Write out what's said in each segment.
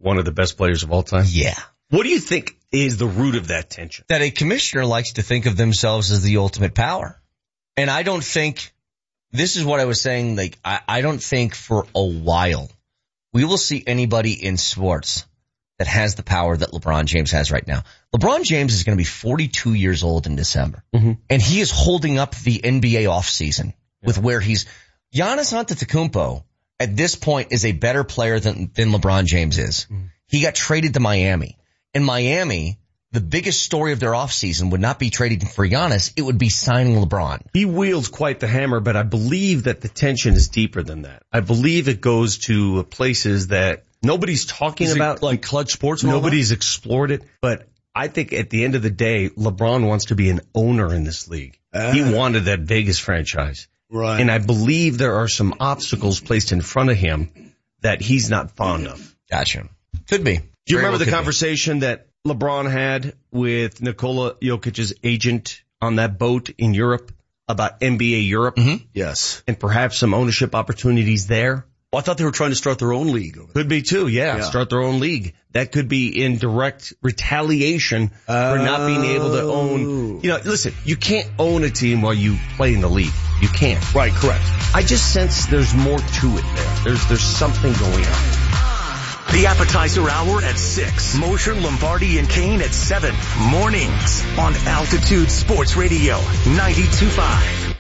one of the best players of all time? Yeah. What do you think is the root of that tension? That a commissioner likes to think of themselves as the ultimate power. And I don't think, this is what I was saying, like, I don't think for a while we will see anybody in sports that has the power that LeBron James has right now. LeBron James is going to be 42 years old in December. Mm-hmm. And he is holding up the NBA offseason with where he's, Giannis Antetokounmpo at this point is a better player than LeBron James is. Mm-hmm. He got traded to Miami. In Miami, the biggest story of their offseason would not be trading for Giannis. It would be signing LeBron. He wields quite the hammer, but I believe that the tension is deeper than that. I believe it goes to places that nobody's talking about. Like Clutch Sports? Nobody's explored it. But I think at the end of the day, LeBron wants to be an owner in this league. He wanted that Vegas franchise. Right. And I believe there are some obstacles placed in front of him that he's not fond of. Gotcha. Could be. Do you remember the conversation that LeBron had with Nikola Jokic's agent on that boat in Europe about NBA Europe? Mm-hmm. Yes. And perhaps some ownership opportunities there? Well, I thought they were trying to start their own league. Could be too, yeah. Start their own league. That could be in direct retaliation for not being able to own. You know, listen, you can't own a team while you play in the league. You can't. Right, correct. I just sense there's more to it there. There's something going on. The Appetizer Hour at 6. Mosher, Lombardi, and Kane at 7. Mornings on Altitude Sports Radio 92.5.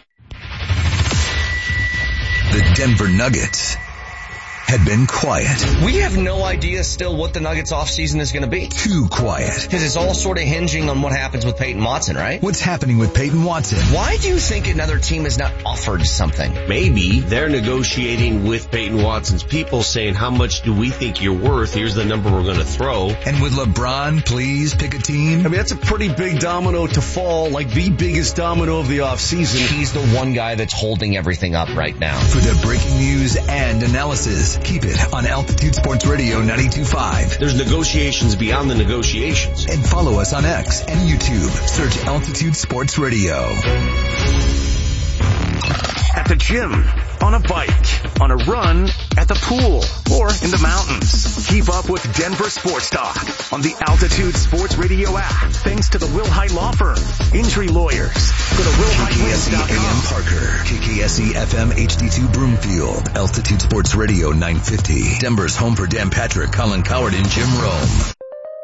The Denver Nuggets had been quiet. We have no idea still what the Nuggets offseason is going to be. Too quiet. Because it's all sort of hinging on what happens with Peyton Watson, right? What's happening with Peyton Watson? Why do you think another team has not offered something? Maybe they're negotiating with Peyton Watson's people saying, how much do we think you're worth? Here's the number we're going to throw. And would LeBron please pick a team? I mean, that's a pretty big domino to fall, like the biggest domino of the offseason. He's the one guy that's holding everything up right now. For the breaking news and analysis, keep it on Altitude Sports Radio 92.5. There's negotiations beyond the negotiations. And follow us on X and YouTube. Search Altitude Sports Radio. At the gym, on a bike, on a run, at the pool, or in the mountains. Keep up with Denver Sports Talk on the Altitude Sports Radio app. Thanks to the Wilhite Law Firm. Injury lawyers. Go to KKSE AM WilhiteLaw.com. Parker. KKSE FM HD2 Broomfield. Altitude Sports Radio 950. Denver's home for Dan Patrick, Colin Coward, and Jim Rome.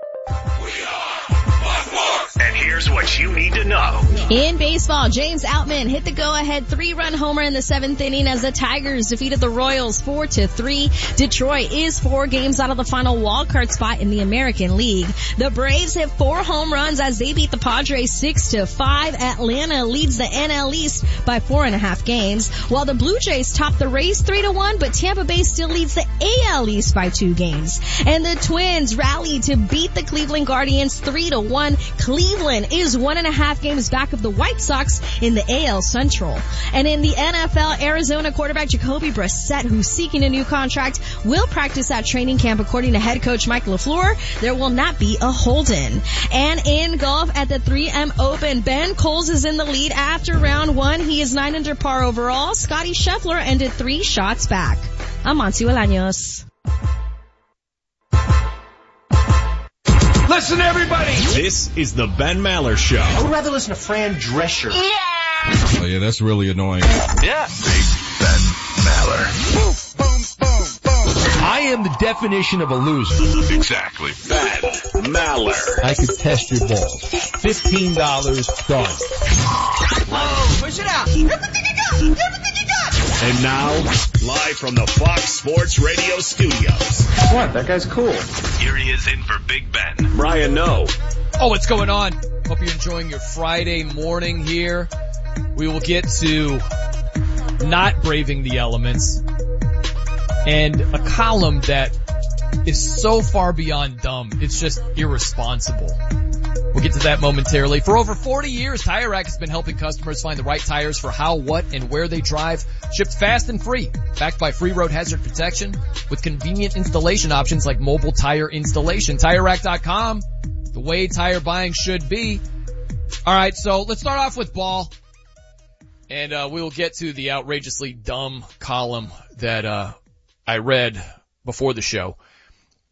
And here's what you need to know. In baseball, James Outman hit the go-ahead 3-run homer in the 7th inning as the Tigers defeated the Royals 4-3. Detroit is 4 games out of the final wildcard spot in the American League. The Braves hit 4 home runs as they beat the Padres 6-5. Atlanta leads the NL East by 4.5 games, while the Blue Jays top the Rays 3-1, but Tampa Bay still leads the AL East by 2 games. And the Twins rallied to beat the Cleveland Guardians 3-1. Cleveland is 1.5 games back of the White Sox in the AL Central. And in the NFL, Arizona quarterback Jacoby Brissett, who's seeking a new contract, will practice at training camp. According to head coach Mike LaFleur, there will not be a hold-in. And in golf at the 3M Open, Ben Coles is in the lead after round 1. He is 9 under par overall. Scotty Scheffler ended 3 shots back. I'm Monty Bolaños. Listen, everybody! This is the Ben Maller Show. I would rather listen to Fran Drescher. Yeah! Oh, yeah, that's really annoying. Yeah. Big Ben Maller. Boom, boom, boom, boom. I am the definition of a loser. Exactly. Ben Maller. I could test your balls. $15, done. Oh, push it out. Everything you got. Everything you got. And now, live from the Fox Sports Radio studios. What? That guy's cool. Here he is in for Big Ben. Brian Noe. Oh, what's going on? Hope you're enjoying your Friday morning here. We will get to not braving the elements and a column that is so far beyond dumb. It's just irresponsible. We'll get to that momentarily. For over 40 years, Tire Rack has been helping customers find the right tires for how, what, and where they drive. Shipped fast and free. Backed by free road hazard protection with convenient installation options like mobile tire installation. TireRack.com, the way tire buying should be. All right, so let's start off with ball. And we will get to the outrageously dumb column that I read before the show.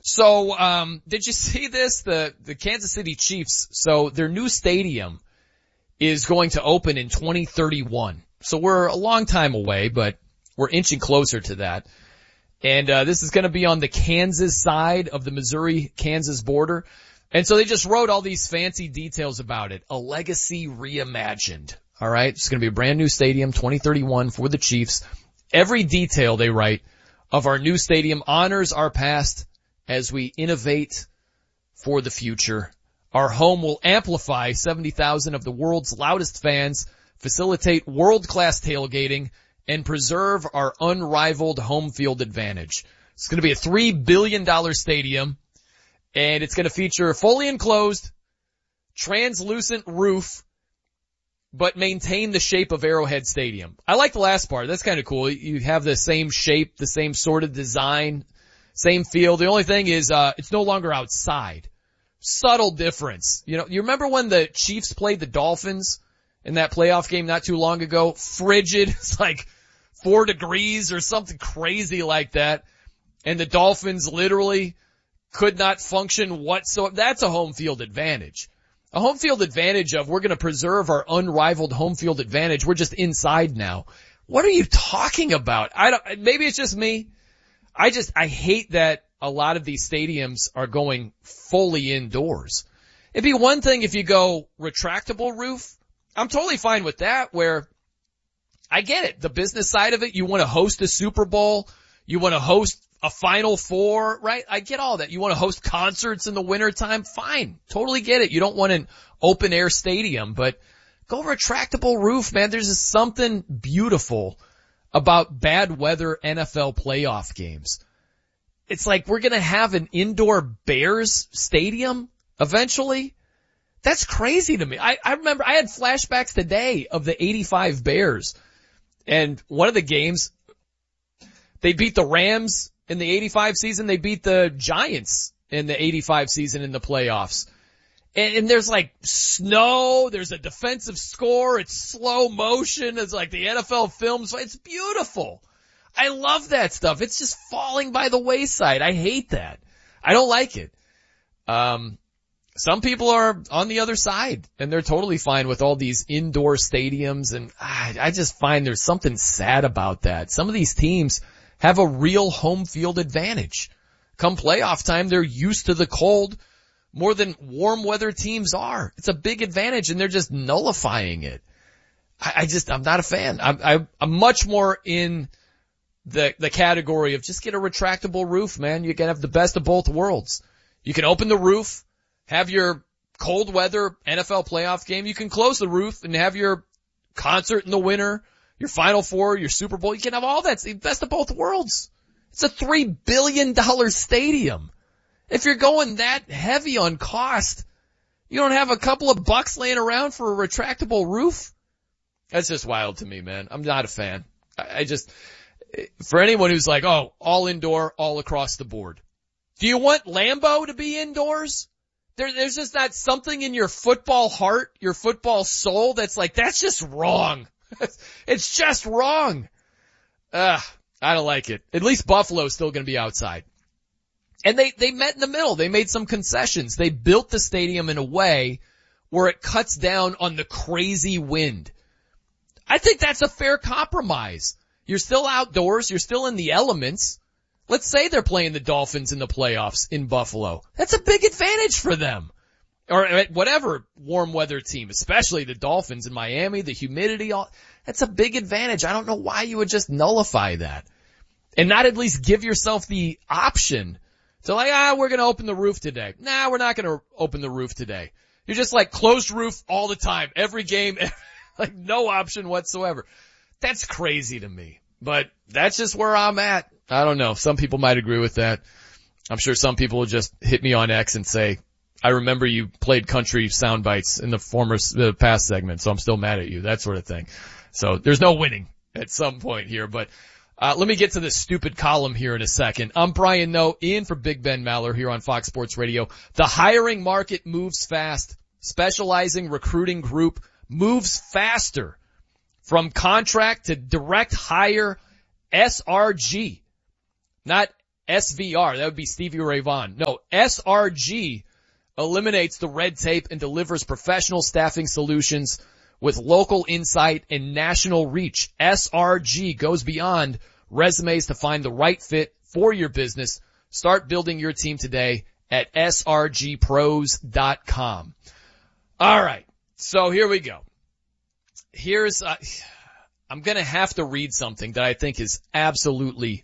So, did you see this? The Kansas City Chiefs, so their new stadium is going to open in 2031. So we're a long time away, but we're inching closer to that. And, this is going to be on the Kansas side of the Missouri-Kansas border. And so they just wrote all these fancy details about it. A legacy reimagined. All right. It's going to be a brand new stadium, 2031 for the Chiefs. Every detail they write of our new stadium honors our past as we innovate for the future. Our home will amplify 70,000 of the world's loudest fans, facilitate world-class tailgating, and preserve our unrivaled home field advantage. It's going to be a $3 billion stadium, and it's going to feature a fully enclosed, translucent roof, but maintain the shape of Arrowhead Stadium. I like the last part. That's kind of cool. You have the same shape, the same sort of design, same feel. The only thing is, it's no longer outside. Subtle difference. You know, you remember when the Chiefs played the Dolphins in that playoff game not too long ago? Frigid. It's like 4 degrees or something crazy like that. And the Dolphins literally could not function whatsoever. That's a home field advantage. A home field advantage of we're going to preserve our unrivaled home field advantage. We're just inside now. What are you talking about? Maybe it's just me. I hate that a lot of these stadiums are going fully indoors. It'd be one thing if you go retractable roof. I'm totally fine with that, where I get it. The business side of it, you want to host a Super Bowl. You want to host a Final Four, right? I get all that. You want to host concerts in the wintertime? Fine. Totally get it. You don't want an open air stadium, but go retractable roof, man. There's just something beautiful about bad weather NFL playoff games. It's like we're going to have an indoor Bears stadium eventually. That's crazy to me. I remember I had flashbacks today of the 85 Bears, and one of the games they beat the Rams in the 85 season. They beat the Giants in the 85 season in the playoffs. And there's like snow, there's a defensive score, it's slow motion, it's like the NFL films, it's beautiful. I love that stuff. It's just falling by the wayside. I hate that. I don't like it. Some people are on the other side and they're totally fine with all these indoor stadiums, and I just find there's something sad about that. Some of these teams have a real home field advantage. Come playoff time, they're used to the cold more than warm weather teams are. It's a big advantage and they're just nullifying it. I'm not a fan. I'm much more in the category of just get a retractable roof, man. You can have the best of both worlds. You can open the roof, have your cold weather NFL playoff game. You can close the roof and have your concert in the winter, your Final Four, your Super Bowl. You can have all that. It's the best of both worlds. It's a $3 billion stadium. If you're going that heavy on cost, you don't have a couple of bucks laying around for a retractable roof? That's just wild to me, man. I'm not a fan. For anyone who's like, oh, all indoor, all across the board. Do you want Lambeau to be indoors? There's just not something in your football heart, your football soul that's like, that's just wrong. It's just wrong. I don't like it. At least Buffalo's still going to be outside. And they met in the middle. They made some concessions. They built the stadium in a way where it cuts down on the crazy wind. I think that's a fair compromise. You're still outdoors. You're still in the elements. Let's say they're playing the Dolphins in the playoffs in Buffalo. That's a big advantage for them. Or whatever warm weather team, especially the Dolphins in Miami, the humidity, that's a big advantage. I don't know why you would just nullify that and not at least give yourself the option to like, we're going to open the roof today. Nah, we're not going to open the roof today. You're just like closed roof all the time, every game, like no option whatsoever. That's crazy to me, but that's just where I'm at. I don't know. Some people might agree with that. I'm sure some people will just hit me on X and say, I remember you played country sound bites in the past segment, so I'm still mad at you, that sort of thing. So there's no winning at some point here, but let me get to this stupid column here in a second. I'm Brian Noe, in for Big Ben Maller here on Fox Sports Radio. The hiring market moves fast. Specializing Recruiting Group moves faster from contract to direct hire SRG. Not SVR, that would be Stevie Ray Vaughan. No, SRG eliminates the red tape and delivers professional staffing solutions with local insight and national reach. SRG goes beyond resumes to find the right fit for your business. Start building your team today at srgpros.com. All right. So here we go. Here's, I'm going to have to read something that I think is absolutely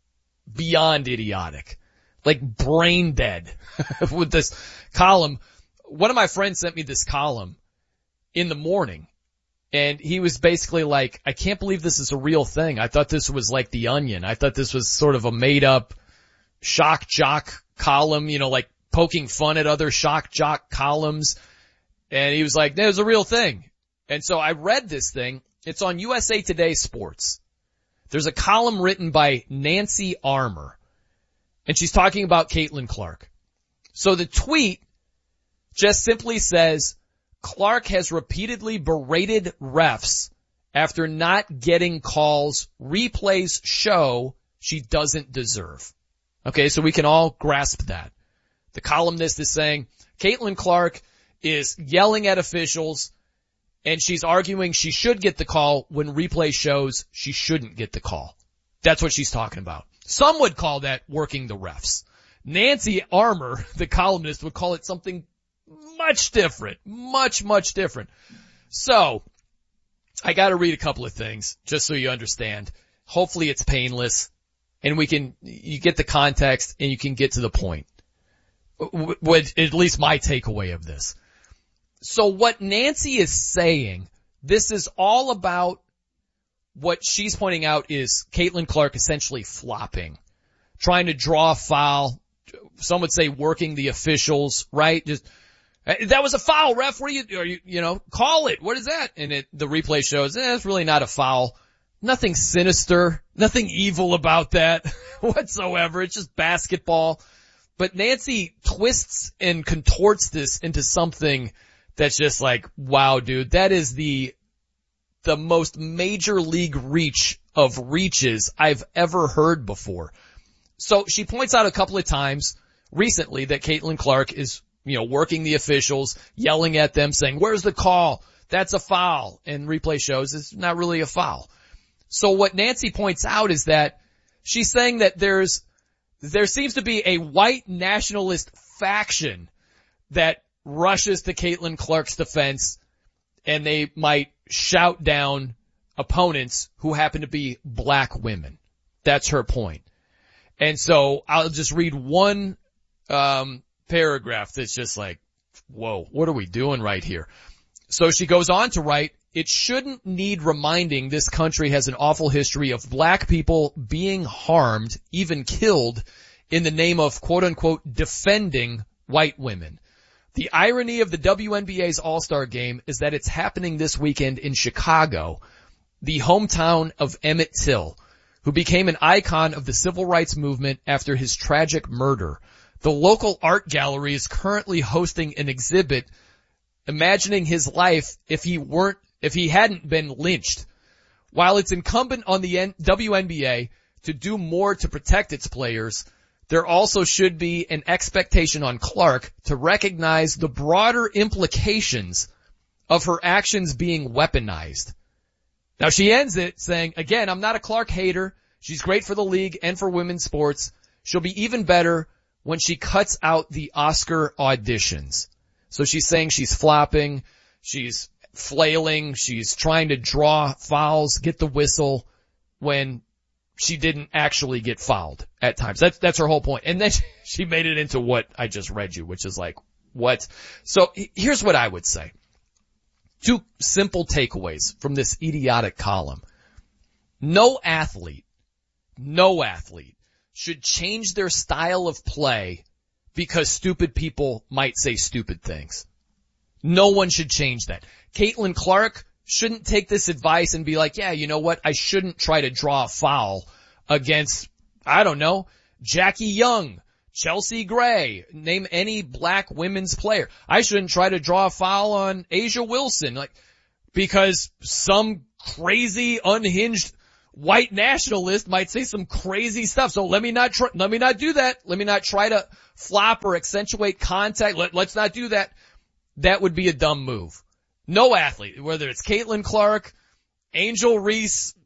beyond idiotic, like brain dead with this column. One of my friends sent me this column in the morning, and he was basically like, I can't believe this is a real thing. I thought this was like The Onion. I thought this was sort of a made up shock jock column, you know, like poking fun at other shock jock columns. And he was like, there's a real thing. And so I read this thing. It's on USA Today Sports. There's a column written by Nancy Armour, and she's talking about Caitlin Clark. So the tweet just simply says, Clark has repeatedly berated refs after not getting calls replays show she doesn't deserve. Okay, so we can all grasp that. The columnist is saying Caitlin Clark is yelling at officials, and she's arguing she should get the call when replay shows she shouldn't get the call. That's what she's talking about. Some would call that working the refs. Nancy Armour, the columnist, would call it something much different. Much different. So, I gotta read a couple of things, just so you understand. Hopefully it's painless, and you get the context, and you can get to the point. With at least my takeaway of this. So what Nancy is saying, this is all about what she's pointing out is Caitlin Clark essentially flopping, trying to draw a foul. Some would say working the officials, right? Just, that was a foul, ref. What are you call it. What is that? And the replay shows, it's really not a foul. Nothing sinister, nothing evil about that whatsoever. It's just basketball. But Nancy twists and contorts this into something that's just like, wow, dude, that is the most major league reach of reaches I've ever heard before. So she points out a couple of times recently that Caitlin Clark is, working the officials, yelling at them, saying, where's the call? That's a foul. And replay shows it's not really a foul. So what Nancy points out is that she's saying that there seems to be a white nationalist faction that rushes to Caitlin Clark's defense, and they might shout down opponents who happen to be black women. That's her point. And so I'll just read one paragraph that's just like, whoa, what are we doing right here? So she goes on to write, it shouldn't need reminding this country has an awful history of black people being harmed, even killed, in the name of quote-unquote defending white women. The irony of the WNBA's All-Star Game is that it's happening this weekend in Chicago, the hometown of Emmett Till, who became an icon of the civil rights movement after his tragic murder. The local art gallery is currently hosting an exhibit imagining his life if he hadn't been lynched. While it's incumbent on the WNBA to do more to protect its players, there also should be an expectation on Clark to recognize the broader implications of her actions being weaponized. Now she ends it saying, again, I'm not a Clark hater. She's great for the league and for women's sports. She'll be even better when she cuts out the Oscar auditions. So she's saying she's flopping, she's flailing, she's trying to draw fouls, get the whistle when she didn't actually get fouled at times. That's her whole point. And then she made it into what I just read you, which is like, what? So here's what I would say. Two simple takeaways from this idiotic column. No athlete should change their style of play because stupid people might say stupid things. No one should change that. Caitlin Clark shouldn't take this advice and be like, yeah, you know what? I shouldn't try to draw a foul against, I don't know, Jackie Young, Chelsea Gray, name any black women's player. I shouldn't try to draw a foul on Asia Wilson, because some crazy, unhinged white nationalist might say some crazy stuff. So let me not do that. Let me not try to flop or accentuate contact. Let's not do that. That would be a dumb move. No athlete, whether it's Caitlin Clark, Angel Reese,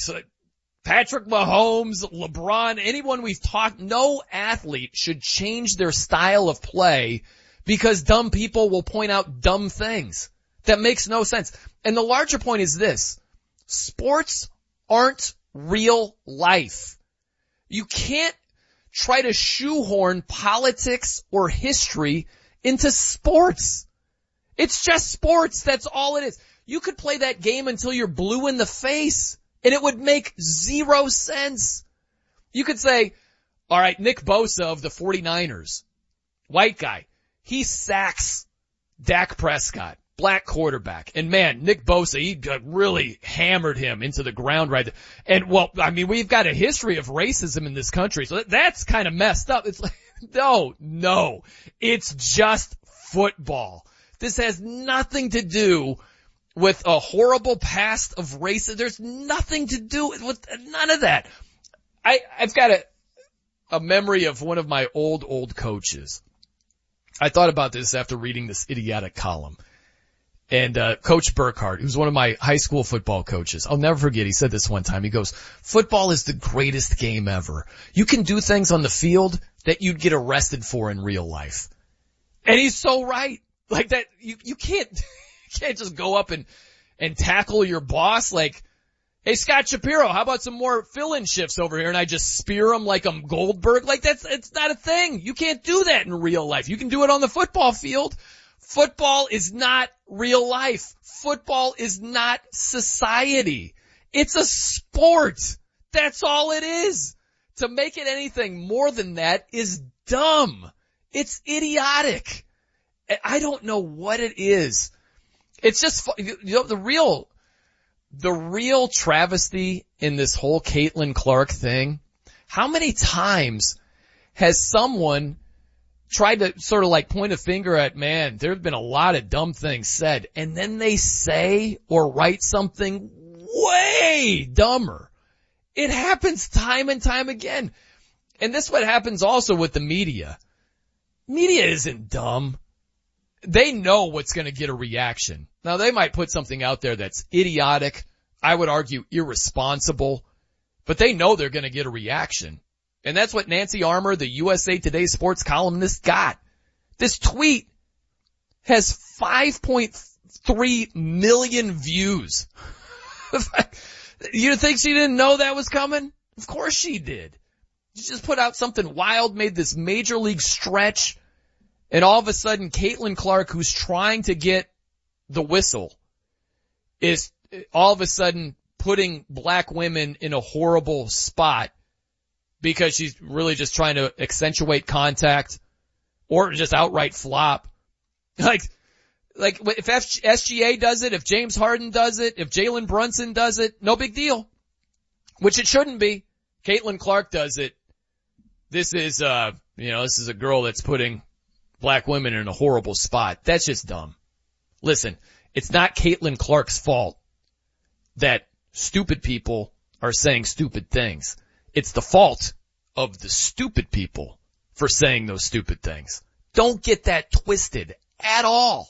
Patrick Mahomes, LeBron, anyone we've talked, no athlete should change their style of play because dumb people will point out dumb things. That makes no sense. And the larger point is this. Sports aren't real life. You can't try to shoehorn politics or history into sports. It's just sports. That's all it is. You could play that game until you're blue in the face and it would make zero sense. You could say, all right, Nick Bosa of the 49ers, white guy, he sacks Dak Prescott, black quarterback. And man, Nick Bosa, he really hammered him into the ground right there. And well, I mean, we've got a history of racism in this country, so that's kind of messed up. It's like, no, it's just football. This has nothing to do with a horrible past of racism. There's nothing to do with none of that. I've got a memory of one of my old coaches. I thought about this after reading this idiotic column. And Coach Burkhardt, who's one of my high school football coaches, I'll never forget, he said this one time. He goes, football is the greatest game ever. You can do things on the field that you'd get arrested for in real life. And he's so right. Like that, you can't just go up and tackle your boss like, hey, Scott Shapiro, how about some more fill-in shifts over here? And I just spear him like I'm Goldberg. Like it's not a thing. You can't do that in real life. You can do it on the football field. Football is not real life. Football is not society. It's a sport. That's all it is. To make it anything more than that is dumb. It's idiotic. I don't know what it is. It's just, the real travesty in this whole Caitlin Clark thing, how many times has someone tried to sort of like point a finger at, man, there have been a lot of dumb things said, and then they say or write something way dumber. It happens time and time again. And this is what happens also with the media. Media isn't dumb. They know what's going to get a reaction. Now, they might put something out there that's idiotic, I would argue irresponsible, but they know they're going to get a reaction. And that's what Nancy Armour, the USA Today sports columnist, got. This tweet has 5.3 million views. You think she didn't know that was coming? Of course she did. She just put out something wild, made this major league stretch, and all of a sudden Caitlin Clark, who's trying to get the whistle, is all of a sudden putting black women in a horrible spot because she's really just trying to accentuate contact or just outright flop. Like if SGA does it, if James Harden does it, if Jalen Brunson does it, no big deal. Which it shouldn't be. Caitlin Clark does it. This is a girl that's putting black women in a horrible spot. That's just dumb. Listen, it's not Caitlin Clark's fault that stupid people are saying stupid things. It's the fault of the stupid people for saying those stupid things. Don't get that twisted at all.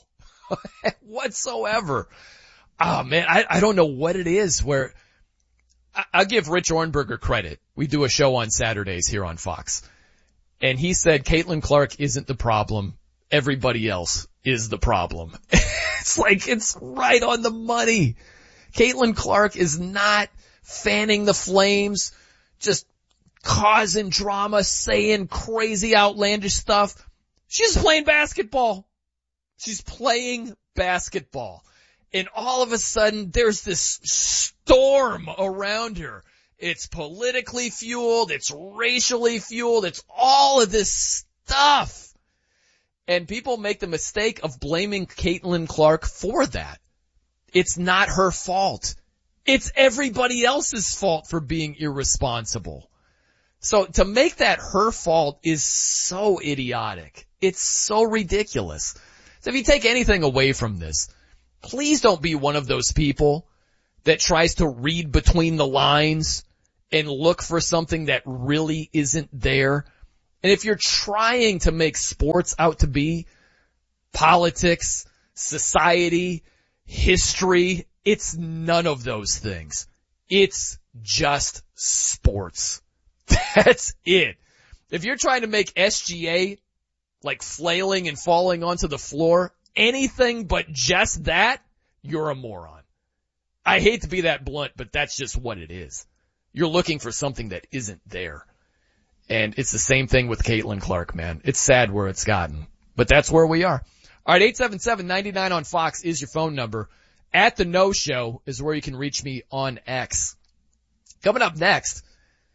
Whatsoever. Oh man, I don't know what it is where I'll give Rich Ornberger credit. We do a show on Saturdays here on Fox. And he said Caitlin Clark isn't the problem. Everybody else is the problem. It's like, it's right on the money. Caitlin Clark is not fanning the flames, just causing drama, saying crazy outlandish stuff. She's playing basketball. She's playing basketball. And all of a sudden there's this storm around her. It's politically fueled. It's racially fueled. It's all of this stuff. And people make the mistake of blaming Caitlin Clark for that. It's not her fault. It's everybody else's fault for being irresponsible. So to make that her fault is so idiotic. It's so ridiculous. So if you take anything away from this, please don't be one of those people that tries to read between the lines and look for something that really isn't there. And if you're trying to make sports out to be politics, society, history, it's none of those things. It's just sports. That's it. If you're trying to make SGA like flailing and falling onto the floor anything but just that, you're a moron. I hate to be that blunt, but that's just what it is. You're looking for something that isn't there. And it's the same thing with Caitlin Clark, man. It's sad where it's gotten, but that's where we are. All right, 877-99 on Fox is your phone number. At the No Show is where you can reach me on X. Coming up next,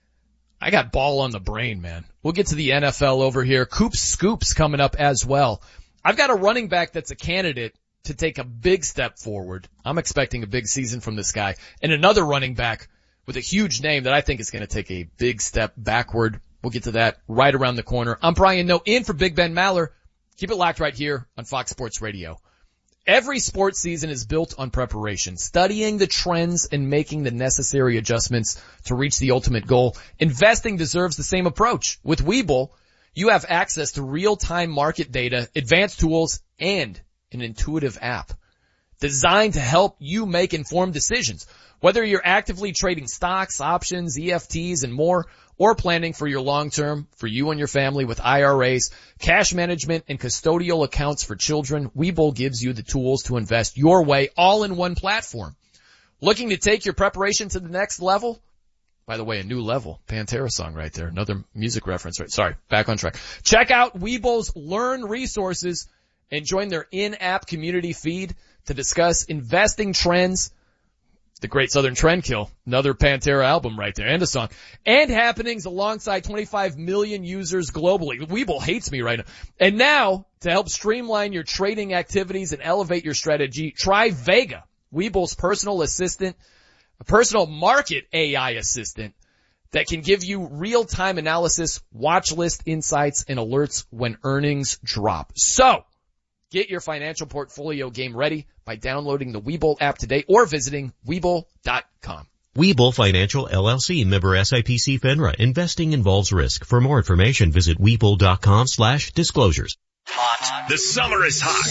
I got ball on the brain, man. We'll get to the NFL over here. Coops Scoops coming up as well. I've got a running back that's a candidate to take a big step forward. I'm expecting a big season from this guy. And another running back with a huge name that I think is going to take a big step backward. We'll get to that right around the corner. I'm Brian Noe in for Big Ben Maller. Keep it locked right here on Fox Sports Radio. Every sports season is built on preparation, studying the trends and making the necessary adjustments to reach the ultimate goal. Investing deserves the same approach. With Webull, you have access to real-time market data, advanced tools, and an intuitive app designed to help you make informed decisions. Whether you're actively trading stocks, options, EFTs, and more, or planning for your long term, for you and your family with IRAs, cash management, and custodial accounts for children, Webull gives you the tools to invest your way all in one platform. Looking to take your preparation to the next level? By the way, a new level. Pantera song right there. Another music reference, right? Sorry, back on track. Check out Webull's Learn resources and join their in-app community feed to discuss investing trends. The Great Southern Trendkill, another Pantera album right there, and a song, and happenings alongside 25 million users globally. Webull hates me right now. And now, to help streamline your trading activities and elevate your strategy, try Vega, Webull's personal assistant, a personal market AI assistant that can give you real-time analysis, watch list insights, and alerts when earnings drop. So, get your financial portfolio game ready by downloading the Webull app today or visiting Webull.com. Webull Financial LLC, member SIPC FINRA. Investing involves risk. For more information, visit Webull.com/disclosures. Hot. The summer is hot.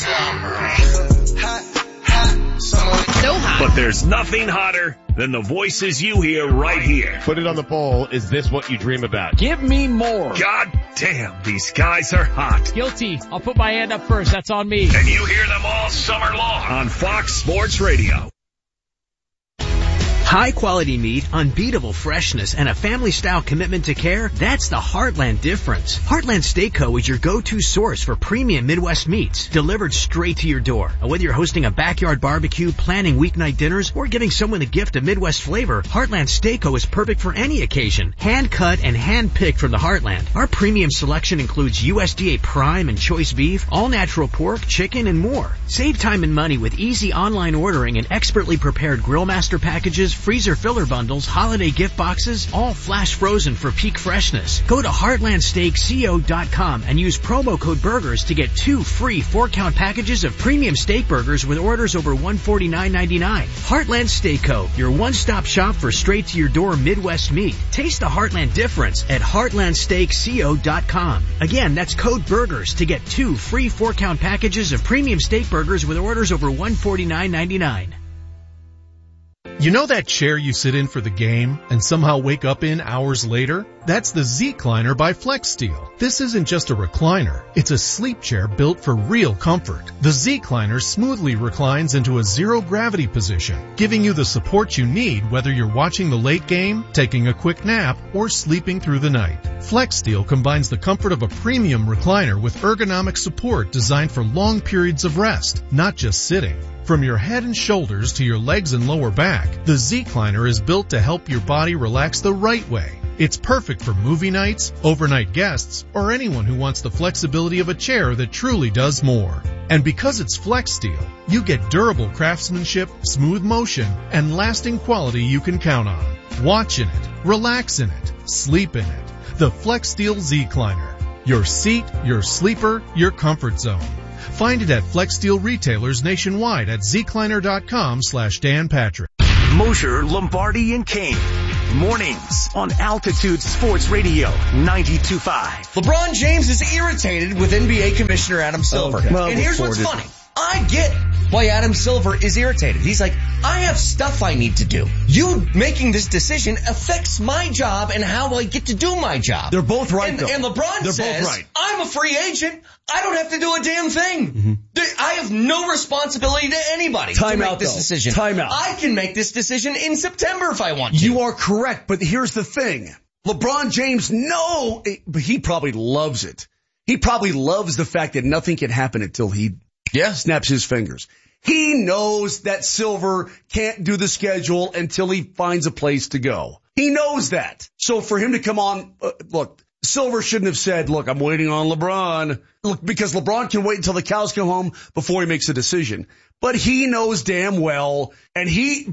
So hot. But there's nothing hotter than the voices you hear right here. Put it on the poll. Is this what you dream about? Give me more. God damn, these guys are hot. Guilty. I'll put my hand up first. That's on me. And you hear them all summer long on Fox Sports Radio. High quality meat, unbeatable freshness, and a family style commitment to care, that's the Heartland difference. Heartland Steak Co. is your go-to source for premium Midwest meats, delivered straight to your door. Whether you're hosting a backyard barbecue, planning weeknight dinners, or giving someone a gift of Midwest flavor, Heartland Steak Co. is perfect for any occasion. Hand cut and hand picked from the Heartland. Our premium selection includes USDA prime and choice beef, all natural pork, chicken, and more. Save time and money with easy online ordering and expertly prepared grill master packages, freezer filler bundles, holiday gift boxes, all flash frozen for peak freshness. Go to heartlandsteakco.com and use promo code BURGERS to get 2 free 4-count packages of premium steak burgers with orders over $149.99. Heartland Steak Co., your one-stop shop for straight-to-your-door Midwest meat. Taste the Heartland difference at heartlandsteakco.com. Again, that's code BURGERS to get 2 free 4-count packages of premium steak burgers with orders over $149.99. You know that chair you sit in for the game and somehow wake up in hours later? That's the Z-Cliner by FlexSteel. This isn't just a recliner. It's a sleep chair built for real comfort. The Z-Cliner smoothly reclines into a zero-gravity position, giving you the support you need whether you're watching the late game, taking a quick nap, or sleeping through the night. FlexSteel combines the comfort of a premium recliner with ergonomic support designed for long periods of rest, not just sitting. From your head and shoulders to your legs and lower back, the Z-Cliner is built to help your body relax the right way. It's perfect for movie nights, overnight guests, or anyone who wants the flexibility of a chair that truly does more. And because it's FlexSteel, you get durable craftsmanship, smooth motion, and lasting quality you can count on. Watch in it, relax in it, sleep in it. The FlexSteel Z-Cliner. Your seat, your sleeper, your comfort zone. Find it at FlexSteel retailers nationwide at zcliner.com/Dan Patrick. Mosher, Lombardi, and Kane. Mornings on Altitude Sports Radio 92.5. LeBron James is irritated with NBA Commissioner Adam Silver. Okay. Well, and here's what's funny. I get why Adam Silver is irritated. He's like, I have stuff I need to do. You making this decision affects my job and how I get to do my job. They're both right, though. And LeBron They're says, both right. I'm a free agent. I don't have to do a damn thing. Mm-hmm. I have no responsibility to anybody to make this decision. Time out. I can make this decision in September if I want to. You are correct, but here's the thing. LeBron James, he probably loves it. He probably loves the fact that nothing can happen until he snaps his fingers. He knows that Silver can't do the schedule until he finds a place to go. He knows that. So for him to come on, look, Silver shouldn't have said, look, I'm waiting on LeBron. Look, because LeBron can wait until the cows come home before he makes a decision. But he knows damn well, and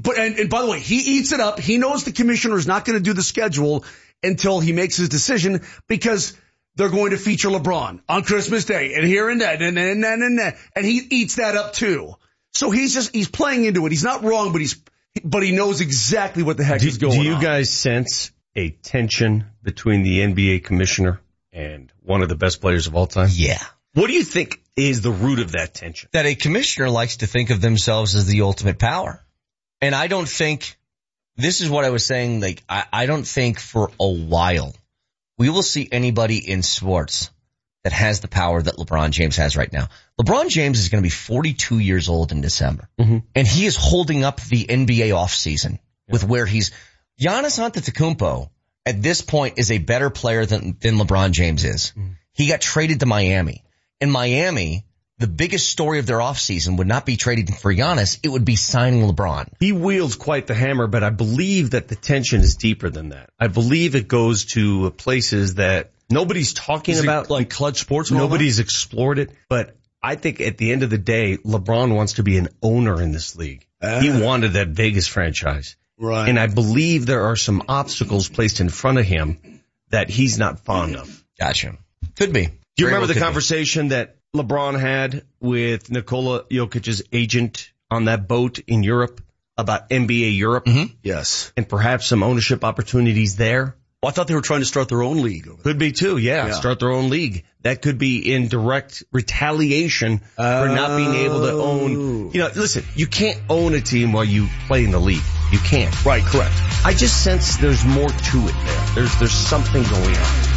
by the way, he eats it up. He knows the commissioner is not going to do the schedule until he makes his decision because they're going to feature LeBron on Christmas Day and here and that and that. And he eats that up too. So he's playing into it. He's not wrong, but he knows exactly what the heck is going on. Do you guys sense a tension between the NBA commissioner and one of the best players of all time? Yeah. What do you think is the root of that tension? That a commissioner likes to think of themselves as the ultimate power. And I don't think, this is what I was saying, like, I don't think for a while we will see anybody in sports that has the power that LeBron James has right now. LeBron James is going to be 42 years old in December. Mm-hmm. And he is holding up the NBA offseason with where Giannis Antetokounmpo at this point is a better player than LeBron James is. Mm-hmm. He got traded to Miami. In Miami, the biggest story of their offseason would not be trading for Giannis. It would be signing LeBron. He wields quite the hammer, but I believe that the tension is deeper than that. I believe it goes to places that nobody's talking about. Like Clutch Sports? Nobody's explored it. But I think at the end of the day, LeBron wants to be an owner in this league. He wanted that Vegas franchise. Right. And I believe there are some obstacles placed in front of him that he's not fond of. Gotcha. Could be. Do you remember the conversation that LeBron had with Nikola Jokic's agent on that boat in Europe about NBA Europe? Mm-hmm. Yes. And perhaps some ownership opportunities there? Well, I thought they were trying to start their own league. Could be too, yeah. Start their own league. That could be in direct retaliation for not being able to own. You know, listen, you can't own a team while you play in the league. You can't. Right, correct. I just sense there's more to it there. There's something going on.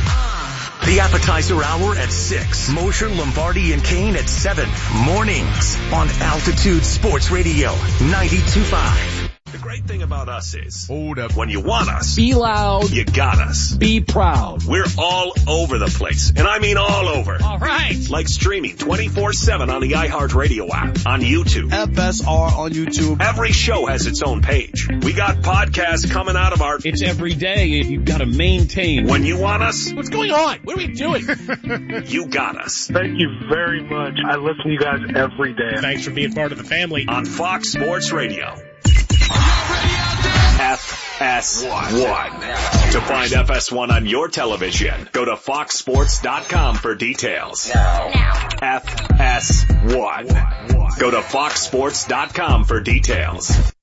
The appetizer hour at 6. Mosher, Lombardi, and Kane at 7. Mornings on Altitude Sports Radio 92.5. The great thing about us is, hold up, when you want us, be loud, you got us. Be proud. We're all over the place, and I mean all over. All right. Like streaming 24/7 on the iHeartRadio app, on YouTube. FSR on YouTube. Every show has its own page. We got podcasts coming out of our... It's every day. You've got to maintain. When you want us... What's going on? What are we doing? You got us. Thank you very much. I listen to you guys every day. Thanks for being part of the family. On Fox Sports Radio. FS1. To find FS1 on your television, go to foxsports.com for details. Now. FS1. Go to foxsports.com for details.